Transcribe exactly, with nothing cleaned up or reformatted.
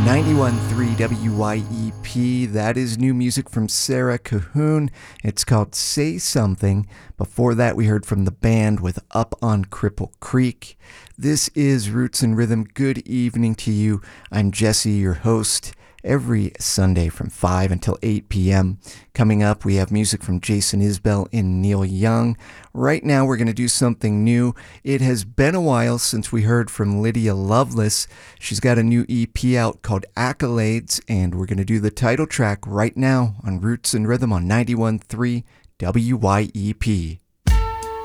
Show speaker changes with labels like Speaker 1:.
Speaker 1: ninety-one point three W Y E P. That is new music from Sarah Cahoon. It's called Say Something. Before that, we heard from the band with Up on Cripple Creek. This is Roots and Rhythm. Good evening to you. I'm Jesse, your host, every Sunday from five until eight p.m. Coming up, we have music from Jason Isbell and Neil Young. Right now, we're going to do something new. It has been a while since we heard from Lydia Loveless. She's got a new E P out called Accolades, and we're going to do the title track right now on Roots and Rhythm on ninety-one point three W Y E P.